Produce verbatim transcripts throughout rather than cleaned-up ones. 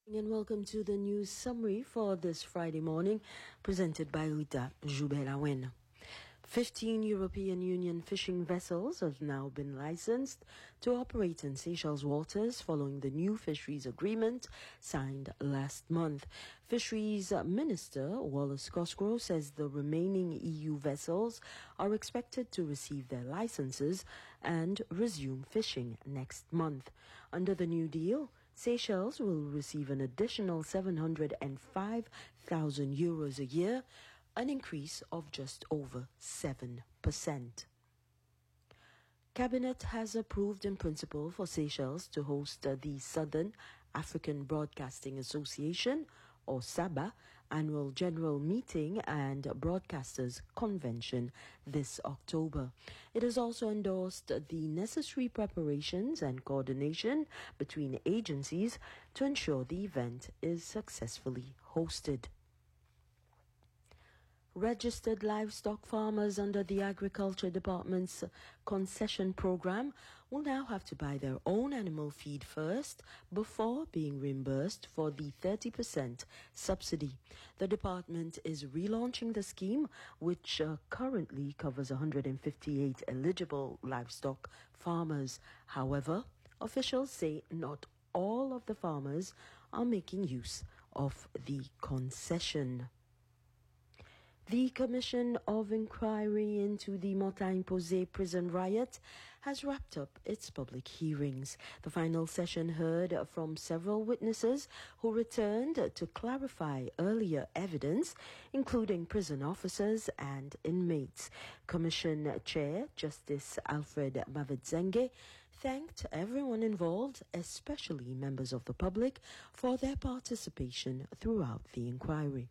And welcome to the news summary for this Friday morning, presented by Rita Joubert-Lawin. Fifteen European Union fishing vessels have now been licensed to operate in Seychelles waters following the new fisheries agreement signed last month. Fisheries Minister Wallace Cosgrove says the remaining E U vessels are expected to receive their licenses and resume fishing next month. Under the new deal, Seychelles will receive an additional seven hundred five thousand euros a year, an increase of just over seven percent. Cabinet has approved in principle for Seychelles to host uh, the Southern African Broadcasting Association, or SABA, annual general meeting and broadcasters convention this October. It has also endorsed the necessary preparations and coordination between agencies to ensure the event is successfully hosted. Registered livestock farmers under the Agriculture Department's concession program will now have to buy their own animal feed first before being reimbursed for the thirty percent subsidy. The department is relaunching the scheme, which uh, currently covers one hundred fifty-eight eligible livestock farmers. However, officials say not all of the farmers are making use of the concession. The Commission of Inquiry into the Montagne-Posay prison riot has wrapped up its public hearings. The final session heard from several witnesses who returned to clarify earlier evidence, including prison officers and inmates. Commission Chair Justice Alfred Mavedzenge thanked everyone involved, especially members of the public, for their participation throughout the inquiry.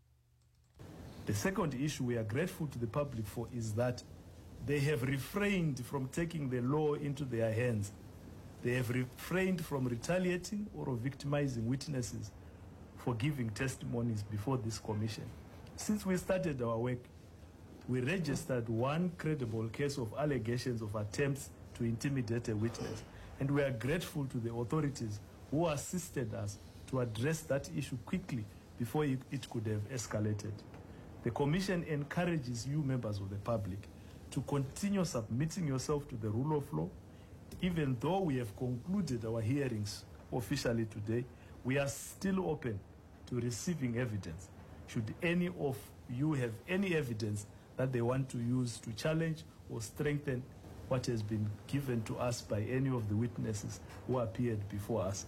The second issue we are grateful to the public for is that they have refrained from taking the law into their hands. They have refrained from retaliating or victimizing witnesses for giving testimonies before this commission. Since we started our work, we registered one credible case of allegations of attempts to intimidate a witness, and we are grateful to the authorities who assisted us to address that issue quickly before it could have escalated. The Commission encourages you, members of the public, to continue submitting yourself to the rule of law. Even though we have concluded our hearings officially today, we are still open to receiving evidence. Should any of you have any evidence that they want to use to challenge or strengthen what has been given to us by any of the witnesses who appeared before us.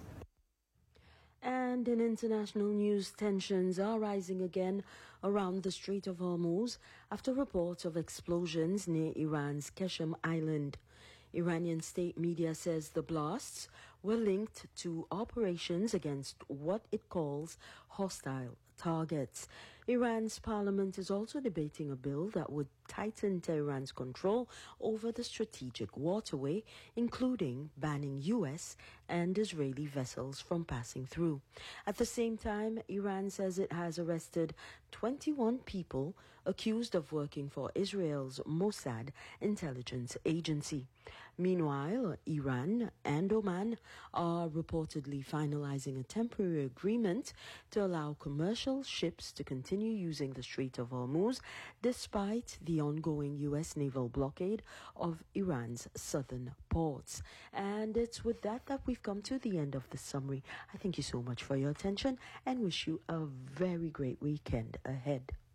And in international news, tensions are rising again around the Strait of Hormuz after reports of explosions near Iran's Qeshm Island. Iranian state media says the blasts were linked to operations against what it calls hostile targets. Iran's parliament is also debating a bill that would tighten Tehran's control over the strategic waterway, including banning U S and Israeli vessels from passing through. At the same time, Iran says it has arrested twenty-one people accused of working for Israel's Mossad intelligence agency. Meanwhile, Iran and Oman are reportedly finalizing a temporary agreement to allow commercial ships to continue using the Strait of Hormuz despite the ongoing U S naval blockade of Iran's southern ports. And it's with that that we've come to the end of the summary. I thank you so much for your attention and wish you a very great weekend ahead.